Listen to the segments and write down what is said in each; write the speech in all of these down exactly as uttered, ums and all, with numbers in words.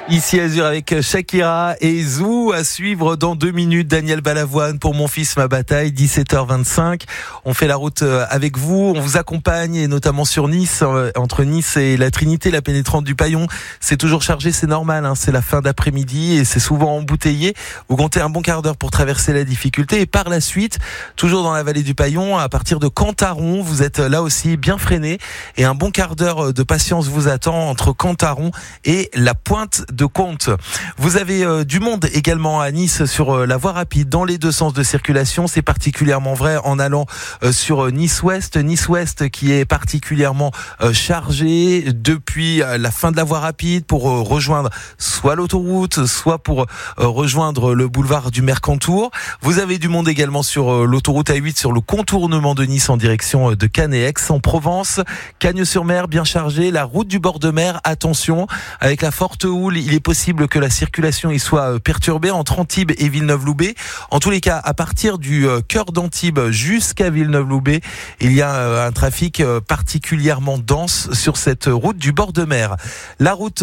Ici Azur avec Shakira et Zou à suivre dans deux minutes. Daniel Balavoine pour Mon fils, ma bataille, dix-sept heures vingt-cinq. On fait la route avec vous, on vous accompagne et notamment sur Nice, entre Nice et la Trinité, la pénétrante du Paillon. C'est toujours chargé, c'est normal, hein, c'est la fin d'après-midi et c'est souvent embouteillé. Vous comptez un bon quart d'heure pour traverser la difficulté et par la suite, toujours dans la vallée du Paillon, à partir de Cantaron, vous êtes là aussi bien freiné et un bon quart d'heure de patience vous attend entre Cantaron et la Pointe de Comte. Vous avez euh, du monde également à Nice sur euh, la voie rapide dans les deux sens de circulation. C'est particulièrement vrai en allant euh, sur Nice-Ouest. Nice-Ouest qui est particulièrement euh, chargé depuis euh, la fin de la voie rapide pour euh, rejoindre soit l'autoroute, soit pour euh, rejoindre le boulevard du Mercantour. Vous avez du monde également sur euh, l'autoroute A huit sur le contournement de Nice en direction euh, de Cannes et Aix-en-Provence. Cagnes-sur-Mer bien chargé. La route du bord de mer, attention, avec la forte houle, il est possible que la circulation y soit perturbée entre Antibes et Villeneuve-Loubet. En tous les cas, à partir du cœur d'Antibes jusqu'à Villeneuve-Loubet, il y a un trafic particulièrement dense sur cette route du bord de mer. La route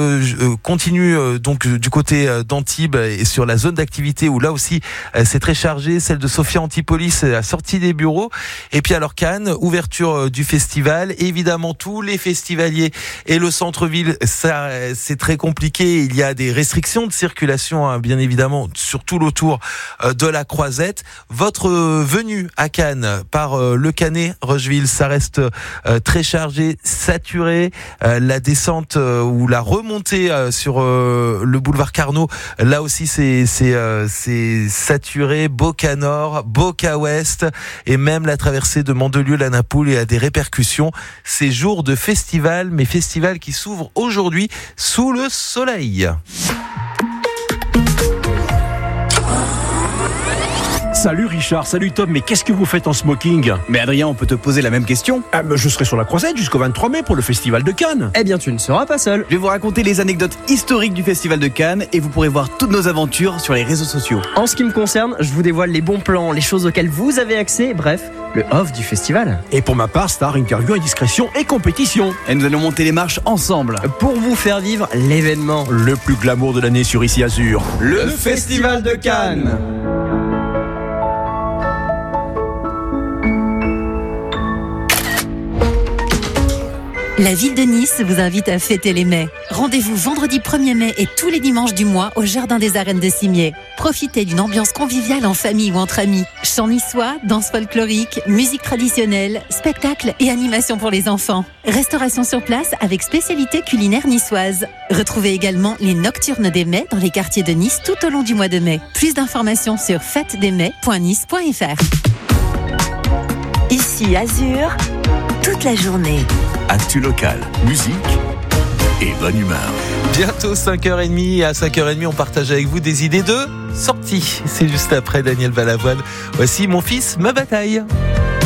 continue donc du côté d'Antibes et sur la zone d'activité où là aussi c'est très chargé, celle de Sophia Antipolis, la sortie des bureaux. Et puis alors Cannes, ouverture du festival. Évidemment, tous les festivaliers et le centre-ville, ça c'est très compliqué. Il y a des restrictions de circulation, hein, bien évidemment, sur tout l'autour euh, de la Croisette. Votre euh, venue à Cannes par euh, le Canet, Rocheville, ça reste euh, très chargé, saturé. Euh, la descente euh, ou la remontée euh, sur euh, le boulevard Carnot, là aussi c'est c'est euh, c'est saturé. Boca Nord, Boca Ouest et même la traversée de Mandelieu, la Napoule, et a des répercussions. Ces jours de festival, mais festival qui s'ouvre aujourd'hui sous le soleil. Salut Richard, salut Tom, mais qu'est-ce que vous faites en smoking ? Mais Adrien, on peut te poser la même question. Ah, bah, je serai sur la Croisette jusqu'au vingt-trois mai pour le Festival de Cannes. Eh bien, tu ne seras pas seul. Je vais vous raconter les anecdotes historiques du Festival de Cannes et vous pourrez voir toutes nos aventures sur les réseaux sociaux. En ce qui me concerne, je vous dévoile les bons plans, les choses auxquelles vous avez accès, bref, le off du festival. Et pour ma part, star, interview, indiscrétion et compétition. Et nous allons monter les marches ensemble. Pour vous faire vivre l'événement. Le plus glamour de l'année sur Ici Azur. Le, le Festival de Cannes. La ville de Nice vous invite à fêter les mai. Rendez-vous vendredi premier mai et tous les dimanches du mois au Jardin des Arènes de Cimiez. Profitez d'une ambiance conviviale en famille ou entre amis. Chants niçois, danse folklorique, musique traditionnelle, spectacles et animations pour les enfants. Restauration sur place avec spécialité culinaire niçoise. Retrouvez également les Nocturnes des Mai dans les quartiers de Nice tout au long du mois de mai. Plus d'informations sur fête des mai point nice point f r. Ici Azur, toute la journée. Actu local, musique et bonne humeur. Bientôt cinq heures trente et à cinq heures trente on partage avec vous des idées de sortie. C'est juste après Daniel Balavoine. Voici Mon fils, ma bataille.